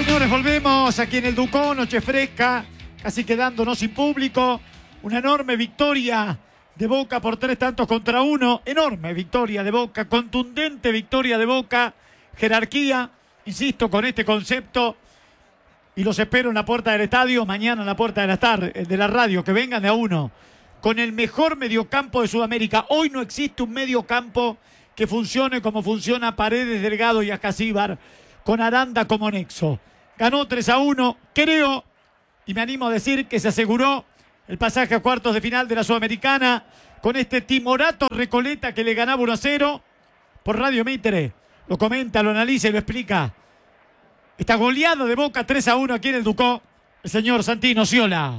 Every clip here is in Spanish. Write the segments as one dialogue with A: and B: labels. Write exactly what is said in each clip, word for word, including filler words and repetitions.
A: Señores, volvemos aquí en el Ducó, noche fresca, casi quedándonos sin público. Una enorme victoria de Boca por tres tantos contra uno. Enorme victoria de Boca, contundente victoria de Boca. Jerarquía, insisto, con este concepto. Y los espero en la puerta del estadio, mañana en la puerta de la, tar, de la radio, que vengan de a uno. Con el mejor mediocampo de Sudamérica. Hoy no existe un mediocampo que funcione como funciona Paredes, Delgado y Ascasíbar, con Aranda como nexo. Ganó tres a uno, creo, y me animo a decir que se aseguró el pasaje a cuartos de final de la Sudamericana con este timorato Recoleta que le ganaba uno a cero. Por Radio Mitre lo comenta, lo analiza y lo explica. Esta goleada de Boca tres a uno aquí en el Ducó, el señor Santino Ciola.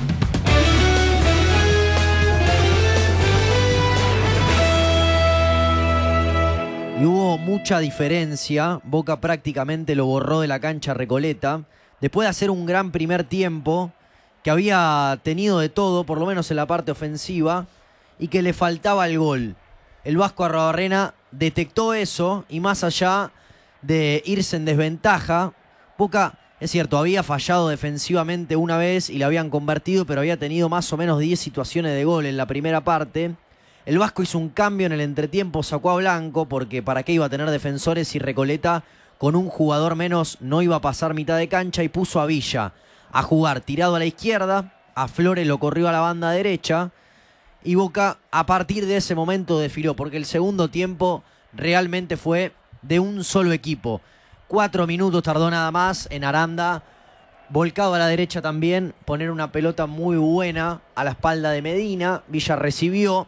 B: Y hubo mucha diferencia. Boca prácticamente lo borró de la cancha Recoleta. Después de hacer un gran primer tiempo, que había tenido de todo, por lo menos en la parte ofensiva, y que le faltaba el gol. El Vasco Arruabarrena detectó eso, y más allá de irse en desventaja, Boca, es cierto, había fallado defensivamente una vez y la habían convertido, pero había tenido más o menos diez situaciones de gol en la primera parte. El Vasco hizo un cambio en el entretiempo, sacó a Blanco, porque para qué iba a tener defensores si Recoleta con un jugador menos no iba a pasar mitad de cancha, y puso a Villa a jugar tirado a la izquierda, a Flores lo corrió a la banda derecha, y Boca a partir de ese momento desfiló, porque el segundo tiempo realmente fue de un solo equipo. Cuatro minutos tardó nada más en Aranda, volcado a la derecha también, poner una pelota muy buena a la espalda de Medina. Villa recibió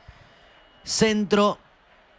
B: centro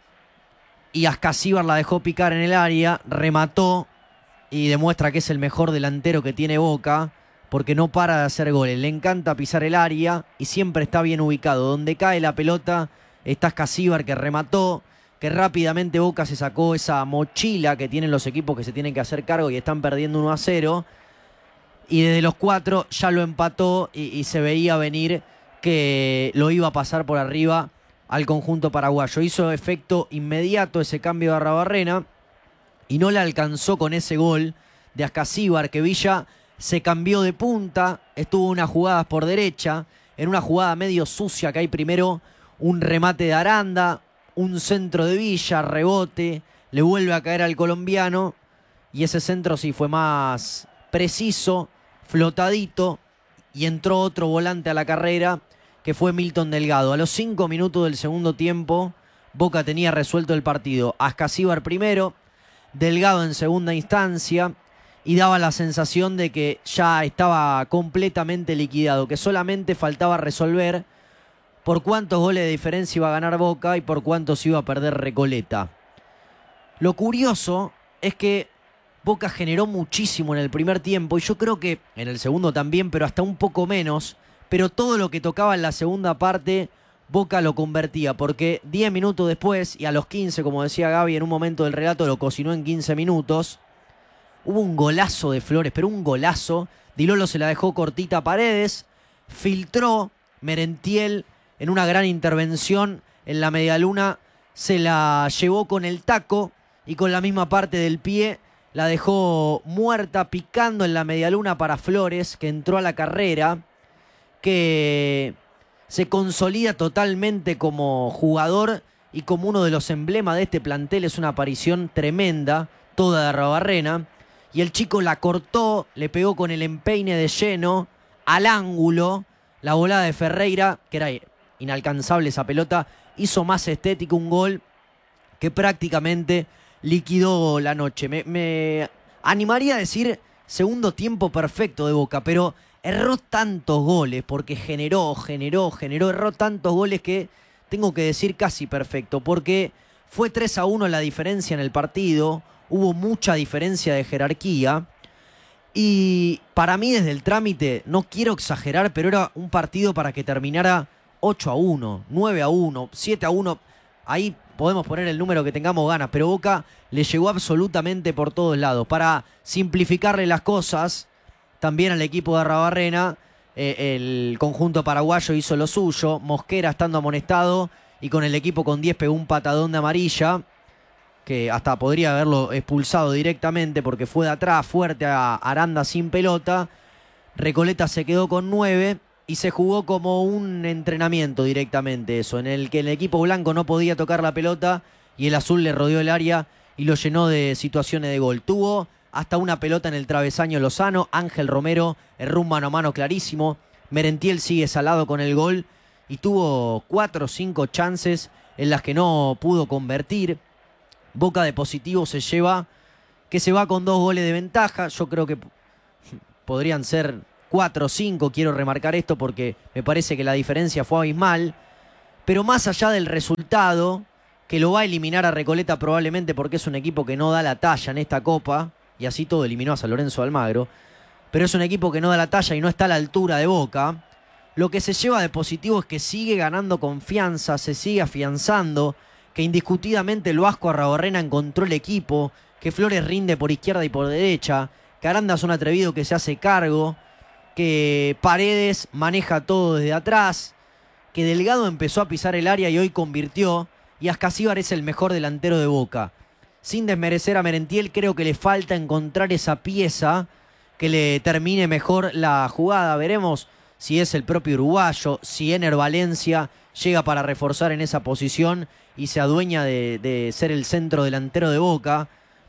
B: y Ascasíbar la dejó picar en el área, remató y demuestra que es el mejor delantero que tiene Boca, porque no para de hacer goles, le encanta pisar el área y siempre está bien ubicado. Donde cae la pelota está Ascasíbar, que remató, que rápidamente Boca se sacó esa mochila que tienen los equipos que se tienen que hacer cargo y están perdiendo uno a cero, y desde los cuatro ya lo empató y, y se veía venir que lo iba a pasar por arriba al conjunto paraguayo. Hizo efecto inmediato ese cambio de Arruabarrena y no le alcanzó con ese gol de Ascasíbar, que Villa se cambió de punta, estuvo unas jugadas por derecha, en una jugada medio sucia que hay primero un remate de Aranda, un centro de Villa, rebote, le vuelve a caer al colombiano y ese centro sí fue más preciso, flotadito, y entró otro volante a la carrera que fue Milton Delgado. A los cinco minutos del segundo tiempo, Boca tenía resuelto el partido. Ascasíbar primero, Delgado en segunda instancia, y daba la sensación de que ya estaba completamente liquidado, que solamente faltaba resolver por cuántos goles de diferencia iba a ganar Boca y por cuántos iba a perder Recoleta. Lo curioso es que Boca generó muchísimo en el primer tiempo, y yo creo que en el segundo también, pero hasta un poco menos. Pero todo lo que tocaba en la segunda parte, Boca lo convertía, porque diez minutos después, y a los quince, como decía Gaby en un momento del relato, lo cocinó en quince minutos, hubo un golazo de Flores, pero un golazo. Di Lolo se la dejó cortita a Paredes, filtró, Merentiel en una gran intervención en la medialuna se la llevó con el taco y con la misma parte del pie la dejó muerta, picando en la medialuna para Flores, que entró a la carrera, que se consolida totalmente como jugador y como uno de los emblemas de este plantel. Es una aparición tremenda, toda de Arruabarrena, y el chico la cortó, le pegó con el empeine de lleno al ángulo. La volada de Ferreira, que era inalcanzable esa pelota, hizo más estético un gol que prácticamente liquidó la noche. Me, me animaría a decir segundo tiempo perfecto de Boca, pero erró tantos goles, porque generó, generó, generó, erró tantos goles que tengo que decir casi perfecto, porque fue tres a uno la diferencia en el partido, hubo mucha diferencia de jerarquía, y para mí desde el trámite, no quiero exagerar, pero era un partido para que terminara ocho a uno, nueve a uno, siete a uno, ahí podemos poner el número que tengamos ganas, pero Boca le llegó absolutamente por todos lados. Para simplificarle las cosas también al equipo de Arruabarrena, eh, el conjunto paraguayo hizo lo suyo. Mosquera, estando amonestado y con el equipo con diez, pegó un patadón de amarilla, que hasta podría haberlo expulsado directamente porque fue de atrás fuerte a Aranda sin pelota. Recoleta se quedó con nueve y se jugó como un entrenamiento directamente eso, en el que el equipo blanco no podía tocar la pelota y el azul le rodeó el área y lo llenó de situaciones de gol. Tuvo hasta una pelota en el travesaño Lozano, Ángel Romero erró un mano a mano clarísimo, Merentiel sigue salado con el gol y tuvo cuatro o cinco chances en las que no pudo convertir. Boca de positivo se lleva, que se va con dos goles de ventaja. Yo creo que podrían ser cuatro o cinco, quiero remarcar esto porque me parece que la diferencia fue abismal. Pero más allá del resultado, que lo va a eliminar a Recoleta probablemente porque es un equipo que no da la talla en esta Copa, y así todo eliminó a San Lorenzo de Almagro, pero es un equipo que no da la talla y no está a la altura de Boca. Lo que se lleva de positivo es que sigue ganando confianza, se sigue afianzando, que indiscutidamente el Vasco Arrabarrena encontró el equipo, que Flores rinde por izquierda y por derecha, que Aranda es un atrevido que se hace cargo, que Paredes maneja todo desde atrás, que Delgado empezó a pisar el área y hoy convirtió, y Ascasíbar es el mejor delantero de Boca. Sin desmerecer a Merentiel, creo que le falta encontrar esa pieza que le termine mejor la jugada. Veremos si es el propio uruguayo, si Ener Valencia llega para reforzar en esa posición y se adueña de, de ser el centro delantero de Boca.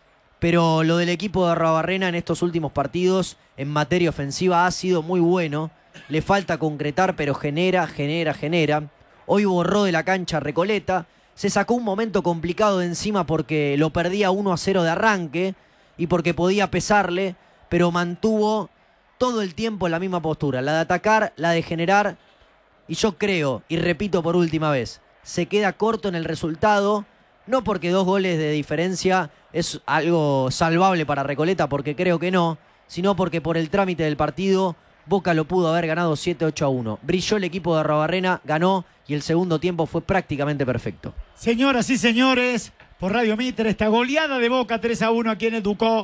B: Pero lo del equipo de Arrabarrena en estos últimos partidos en materia ofensiva ha sido muy bueno. Le falta concretar, pero genera, genera, genera. Hoy borró de la cancha Recoleta. Se sacó un momento complicado de encima porque lo perdía uno a cero de arranque y porque podía pesarle, pero mantuvo todo el tiempo la misma postura, la de atacar, la de generar. Y yo creo, y repito por última vez, se queda corto en el resultado, no porque dos goles de diferencia es algo salvable para Recoleta, porque creo que no, sino porque por el trámite del partido Boca lo pudo haber ganado siete ocho a uno. Brilló el equipo de Arrabarrena, ganó y el segundo tiempo fue prácticamente perfecto.
A: Señoras y señores, por Radio Mitre, esta goleada de Boca tres a uno aquí en el Ducó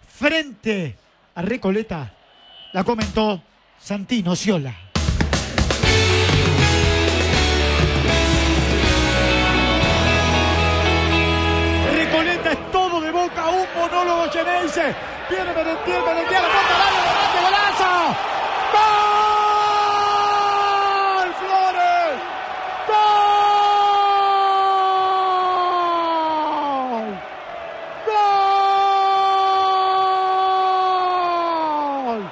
A: frente a Recoleta la comentó Santino Ciola. Recoleta es todo de Boca, un monólogo Geneise. Viene Merentiel, Merentiel, la puerta al área, remate, golazo. ¡Gol! ¡Flores! ¡Gol! ¡Gol!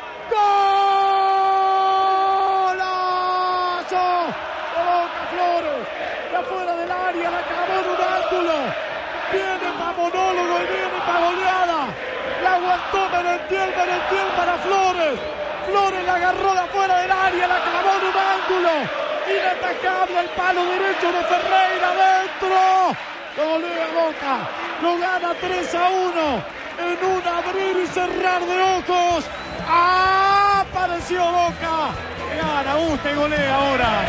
A: ¡Golazo! De Boca, Flores. De afuera del área, la clavó en un ángulo. Viene para monólogo y viene para goleada. La aguantó Merentiel, Merentiel para Flores. Flores la agarró de afuera del área, la clavó en un ángulo. Inatacable el palo derecho de Ferreira adentro. Lo golea Boca. Lo gana tres a uno. En un abrir y cerrar de ojos. ¡Ah! Apareció Boca. Gana, gusta y golea ahora.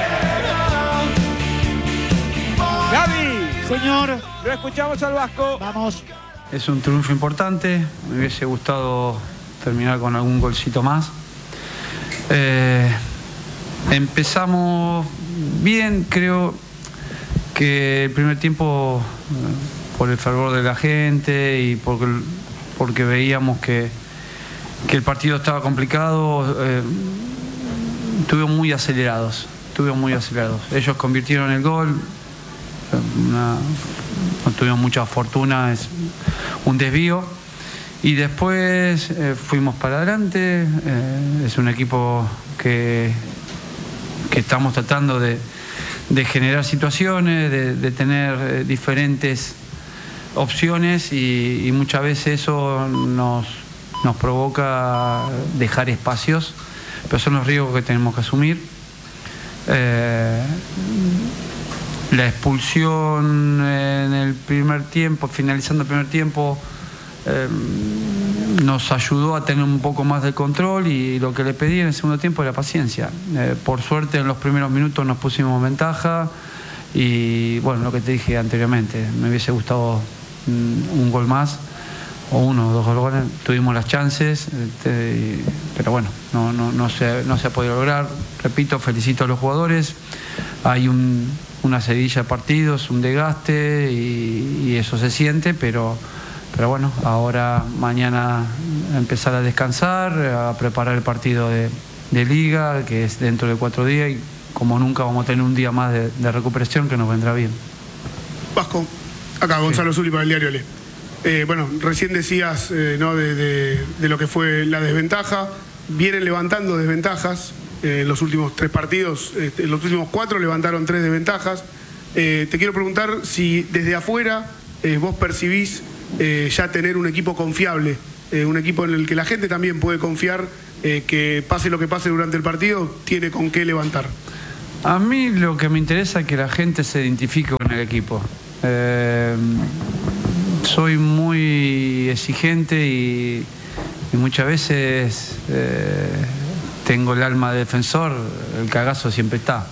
C: Gaby,
A: Señor,
C: lo escuchamos al Vasco.
A: vamos.
D: Es un triunfo importante, me hubiese gustado terminar con algún golcito más. Eh, empezamos bien, creo que el primer tiempo, eh, por el fervor de la gente y porque, porque veíamos que, que el partido estaba complicado, eh, estuvimos muy acelerados, estuvimos muy acelerados. Ellos convirtieron el gol, una, no tuvimos mucha fortuna, es un desvío y después eh, fuimos para adelante. Eh, es un equipo que, que estamos tratando de, de generar situaciones, de, de tener eh, diferentes opciones y, y muchas veces eso nos, nos provoca dejar espacios, pero son los riesgos que tenemos que asumir. Eh, La expulsión en el primer tiempo, finalizando el primer tiempo, eh, nos ayudó a tener un poco más de control y lo que le pedí en el segundo tiempo era paciencia. Eh, por suerte en los primeros minutos nos pusimos en ventaja y bueno, lo que te dije anteriormente, me hubiese gustado un, un gol más o uno o dos goles, tuvimos las chances, este, pero bueno, no, no, no, se, no se ha podido lograr. Repito, felicito a los jugadores, hay un... una seguidilla de partidos, un desgaste y, y eso se siente, pero, pero bueno, ahora mañana empezar a descansar, a preparar el partido de, de Liga, que es dentro de cuatro días, y como nunca vamos a tener un día más de, de recuperación que nos vendrá bien.
E: Vasco, acá Gonzalo
D: Sí.
E: Zuli para el diario Le. Eh, bueno, recién decías eh, ¿no? de, de, de lo que fue la desventaja. Vienen levantando desventajas. Eh, en los últimos tres partidos, eh, en los últimos cuatro levantaron tres desventajas. Eh, te quiero preguntar si desde afuera eh, vos percibís eh, ya tener un equipo confiable, eh, un equipo en el que la gente también puede confiar, eh, que pase lo que pase durante el partido, tiene con qué levantar.
D: A mí lo que me interesa es que la gente se identifique con el equipo. Eh, soy muy exigente y, y muchas veces eh, tengo el alma de defensor, el cagazo siempre está.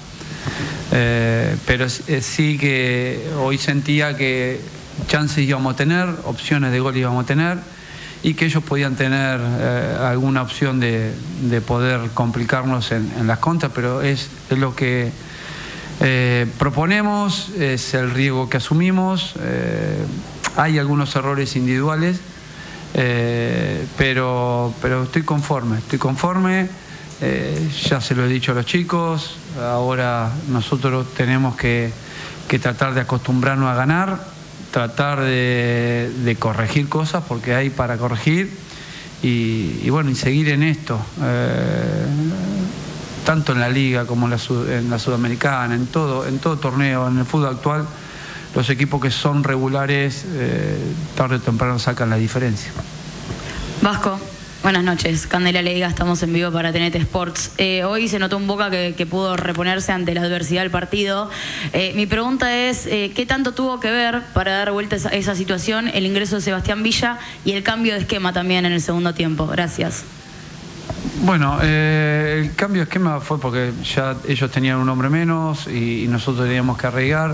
D: Eh, pero eh, sí que hoy sentía que chances íbamos a tener, opciones de gol íbamos a tener, y que ellos podían tener eh, alguna opción de, de poder complicarnos en, en las contras, pero es, es lo que eh, proponemos, es el riesgo que asumimos. Eh, hay algunos errores individuales, eh, pero, pero estoy conforme, estoy conforme, eh, ya se lo he dicho a los chicos, ahora nosotros tenemos que, que tratar de acostumbrarnos a ganar, tratar de, de corregir cosas porque hay para corregir y, y bueno, y seguir en esto, eh, tanto en la Liga como en la, en la Sudamericana, en todo, en todo torneo, en el fútbol actual, los equipos que son regulares eh, tarde o temprano sacan la diferencia.
F: Vasco, buenas noches. Candela Leiga, estamos en vivo para T N T Sports. Eh, hoy se notó un Boca que, que pudo reponerse ante la adversidad del partido. Eh, mi pregunta es, eh, ¿qué tanto tuvo que ver para dar vuelta a esa, esa situación el ingreso de Sebastián Villa y el cambio de esquema también en el segundo tiempo? Gracias.
D: Bueno, eh, el cambio de esquema fue porque ya ellos tenían un hombre menos y, y nosotros teníamos que arraigar,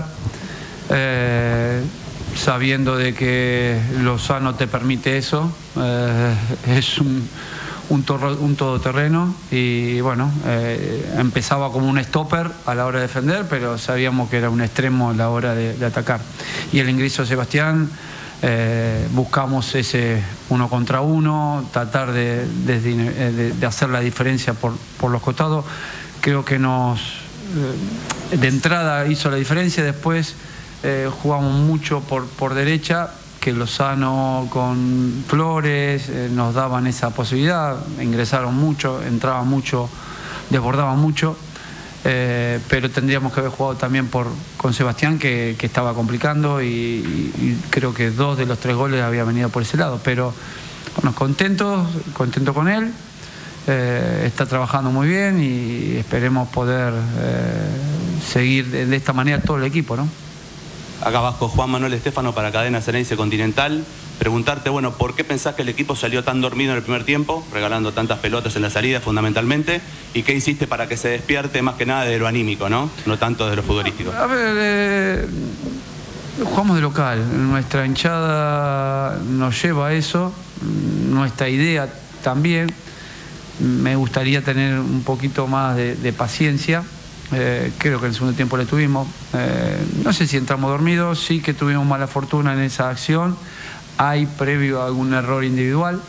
D: eh, sabiendo de que Lozano te permite eso, eh, es un, un, torro, un todoterreno y bueno, eh, empezaba como un stopper a la hora de defender, pero sabíamos que era un extremo a la hora de, de atacar. Y el ingreso de Sebastián, eh, buscamos ese uno contra uno, tratar de, de, de, de hacer la diferencia por, por los costados. Creo que nos, eh, de entrada hizo la diferencia, después Eh, jugamos mucho por, por derecha, que Lozano con Flores eh, nos daban esa posibilidad, ingresaron mucho, entraban mucho, desbordaban mucho, eh, pero tendríamos que haber jugado también por, con Sebastián, que, que estaba complicando y, y, y creo que dos de los tres goles habían venido por ese lado, pero bueno, contentos, contento con él, eh, está trabajando muy bien y esperemos poder eh, seguir de, de esta manera todo el equipo, ¿no?
G: Acá Vasco, Juan Manuel Estefano para Cadena Ceneice Continental. Preguntarte, bueno, ¿por qué pensás que el equipo salió tan dormido en el primer tiempo, regalando tantas pelotas en la salida fundamentalmente? ¿Y qué hiciste para que se despierte más que nada de lo anímico, no? No tanto de lo futbolístico.
D: A ver, eh, jugamos de local. Nuestra hinchada nos lleva a eso, nuestra idea también. Me gustaría tener un poquito más de, de paciencia. Eh, creo que en el segundo tiempo le tuvimos, eh, no sé si entramos dormidos, sí que tuvimos mala fortuna en esa acción, hay previo a algún error individual,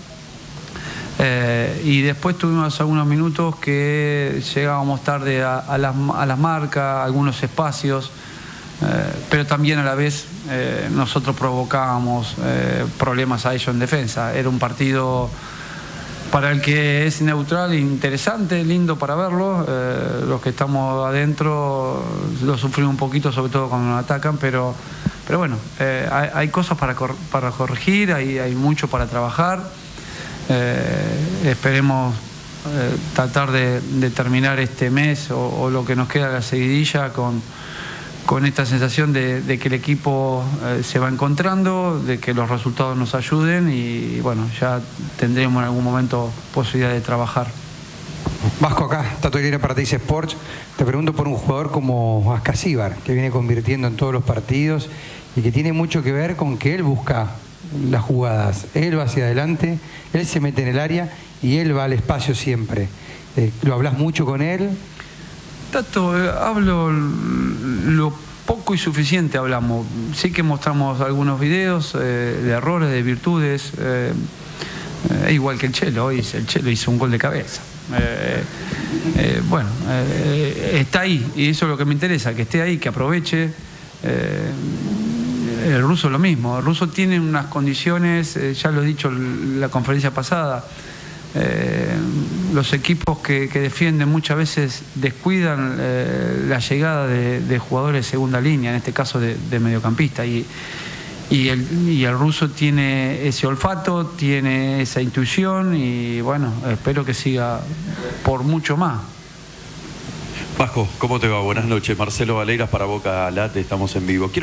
D: eh, y después tuvimos algunos minutos que llegábamos tarde a, a, las, a las marcas, algunos espacios, eh, pero también a la vez eh, nosotros provocábamos eh, problemas a ellos en defensa. Era un partido para el que es neutral, interesante, lindo para verlo. Eh, los que estamos adentro lo sufrimos un poquito, sobre todo cuando nos atacan, pero, pero bueno, eh, hay, hay cosas para, cor para corregir, hay, hay mucho para trabajar. Eh, esperemos eh, tratar de, de terminar este mes o, o lo que nos queda de la seguidilla con, con esta sensación de, de que el equipo eh, se va encontrando, de que los resultados nos ayuden y bueno, ya tendremos en algún momento posibilidad de trabajar.
H: Vasco, acá, Tato Aguilera para T N T Sports. Te pregunto por un jugador como Ascasíbar, que viene convirtiendo en todos los partidos y que tiene mucho que ver con que él busca las jugadas. Él va hacia adelante, él se mete en el área y él va al espacio siempre. Eh, ¿Lo hablas mucho con él?
D: Tato, eh, hablo lo poco y suficiente hablamos. Sí que mostramos algunos videos eh, de errores, de virtudes, eh, eh, igual que el Chelo. Hoy el Chelo hizo un gol de cabeza. Eh, eh, bueno, eh, está ahí, y eso es lo que me interesa, que esté ahí, que aproveche. Eh, el ruso lo mismo, el ruso tiene unas condiciones, eh, ya lo he dicho en la conferencia pasada, eh, los equipos que, que defienden muchas veces descuidan eh, la llegada de, de jugadores de segunda línea, en este caso de, de mediocampista, y, y, el, y el ruso tiene ese olfato, tiene esa intuición, y bueno, espero que siga por mucho más.
I: Vasco, ¿cómo te va? Buenas noches. Marcelo Valeiras para Boca Late, estamos en vivo. Quiero